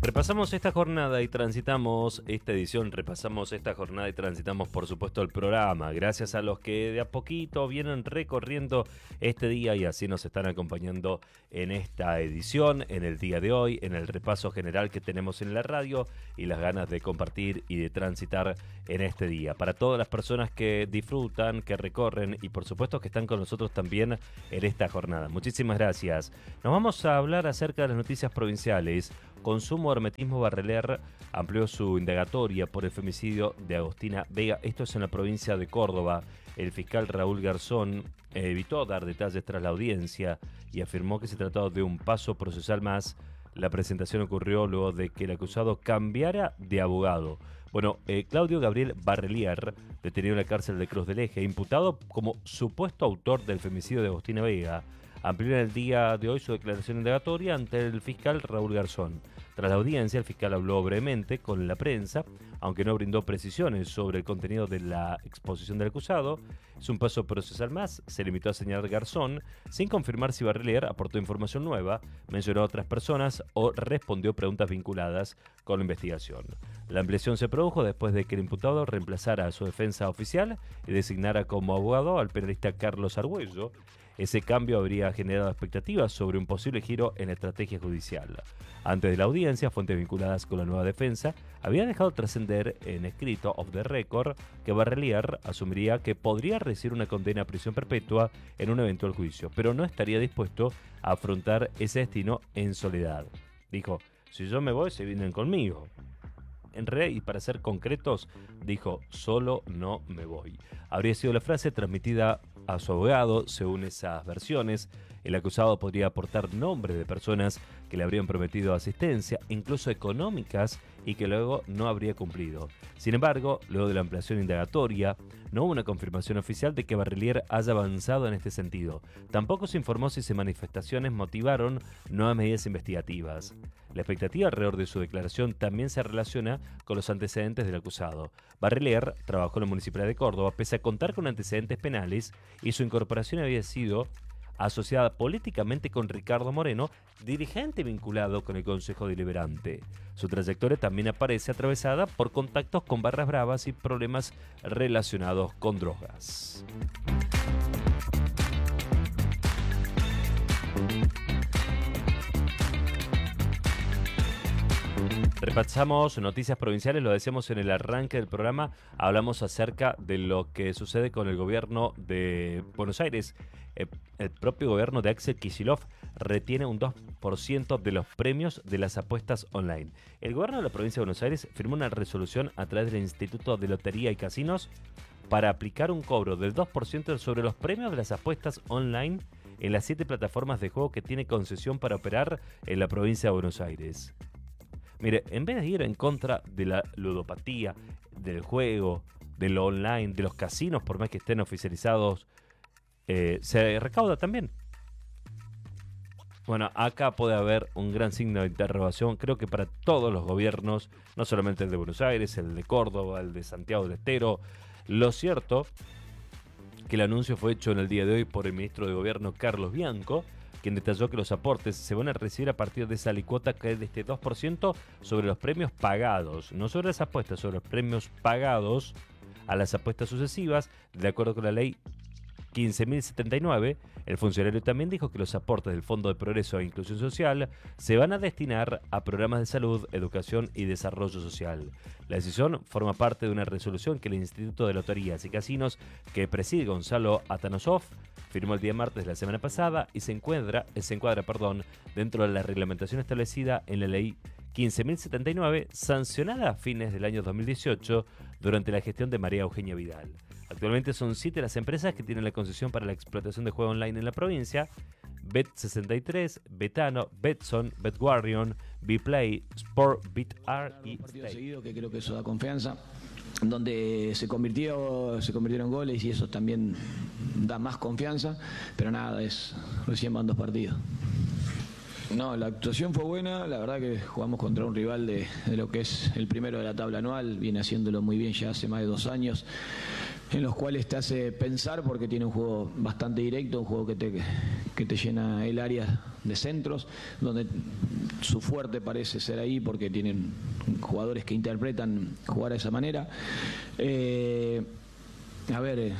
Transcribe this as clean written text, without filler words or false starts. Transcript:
Repasamos esta jornada y transitamos esta edición, por supuesto el programa, gracias a los que de a poquito vienen recorriendo este día y así nos están acompañando en esta edición, en el día de hoy, en el repaso general que tenemos en la radio y las ganas de compartir y de transitar en este día. Para todas las personas que disfrutan, que recorren y por supuesto que están con nosotros también en esta jornada. Muchísimas gracias. Nos vamos a hablar acerca de las noticias provinciales. Consumo Hermetismo Barreler amplió su indagatoria por el femicidio de Agostina Vega. Esto es en la provincia de Córdoba. El fiscal Raúl Garzón evitó dar detalles tras la audiencia y afirmó que se trató de un paso procesal más. La presentación ocurrió luego de que el acusado cambiara de abogado. Bueno, Claudio Gabriel Barrelier, detenido en la cárcel de Cruz del Eje, imputado como supuesto autor del femicidio de Agostina Vega, amplió en el día de hoy su declaración indagatoria ante el fiscal Raúl Garzón. Tras la audiencia, el fiscal habló brevemente con la prensa, aunque no brindó precisiones sobre el contenido de la exposición del acusado. Es un paso procesal más, se limitó a señalar Garzón, sin confirmar si Barrelier aportó información nueva, mencionó a otras personas o respondió preguntas vinculadas con la investigación. La ampliación se produjo después de que el imputado reemplazara a su defensa oficial y designara como abogado al penalista Carlos Argüello. Ese cambio habría generado expectativas sobre un posible giro en la estrategia judicial. Antes de la audiencia, fuentes vinculadas con la nueva defensa habían dejado trascender en escrito off the record que Barrelier asumiría que podría recibir una condena a prisión perpetua en un eventual juicio, pero no estaría dispuesto a afrontar ese destino en soledad. Dijo, si yo me voy, se vienen conmigo. En realidad, y para ser concretos, dijo, solo no me voy. Habría sido la frase transmitida a su abogado. Según esas versiones, el acusado podría aportar nombres de personas que le habrían prometido asistencia, incluso económicas, y que luego no habría cumplido. Sin embargo, luego de la ampliación indagatoria, no hubo una confirmación oficial de que Barrelier haya avanzado en este sentido. Tampoco se informó si esas manifestaciones motivaron nuevas medidas investigativas. La expectativa alrededor de su declaración también se relaciona con los antecedentes del acusado. Barrelier trabajó en la Municipalidad de Córdoba pese a contar con antecedentes penales y su incorporación había sido asociada políticamente con Ricardo Moreno, dirigente vinculado con el Consejo Deliberante. Su trayectoria también aparece atravesada por contactos con barras bravas y problemas relacionados con drogas. Repasamos noticias provinciales, lo decíamos en el arranque del programa, hablamos acerca de lo que sucede con el gobierno de Buenos Aires. El propio gobierno de Axel Kicillof retiene un 2% de los premios de las apuestas online. El gobierno de la provincia de Buenos Aires firmó una resolución a través del Instituto de Lotería y Casinos para aplicar un cobro del 2% sobre los premios de las apuestas online en las 7 plataformas de juego que tiene concesión para operar en la provincia de Buenos Aires. Mire, en vez de ir en contra de la ludopatía, del juego, de lo online, de los casinos, por más que estén oficializados, se recauda también. Bueno, acá puede haber un gran signo de interrogación, creo que para todos los gobiernos, no solamente el de Buenos Aires, el de Córdoba, el de Santiago del Estero. Lo cierto que el anuncio fue hecho en el día de hoy por el ministro de Gobierno Carlos Bianco, quien detalló que los aportes se van a recibir a partir de esa alicuota que es de este 2% sobre los premios pagados, no sobre las apuestas, sobre los premios pagados a las apuestas sucesivas, de acuerdo con la ley 15.079. El funcionario también dijo que los aportes del Fondo de Progreso e Inclusión Social se van a destinar a programas de salud, educación y desarrollo social. La decisión forma parte de una resolución que el Instituto de Loterías y Casinos, que preside Gonzalo Atanosov, firmó el día martes de la semana pasada y se encuadra dentro de la reglamentación establecida en la ley 15.079, sancionada a fines del año 2018 durante la gestión de María Eugenia Vidal. Actualmente son 7 las empresas que tienen la concesión para la explotación de juego online en la provincia: Bet63, Betano, Betson, BetGuardian, Bplay, Sport, BitR y partido seguido, que creo que eso da confianza, donde se convirtieron goles y eso también da más confianza, pero nada, recién van 2 partidos. No, la actuación fue buena, la verdad que jugamos contra un rival de lo que es el primero de la tabla anual, viene haciéndolo muy bien ya hace más de 2 años, en los cuales te hace pensar porque tiene un juego bastante directo, un juego que te llena el área de centros, donde su fuerte parece ser ahí porque tienen jugadores que interpretan jugar de esa manera. A ver,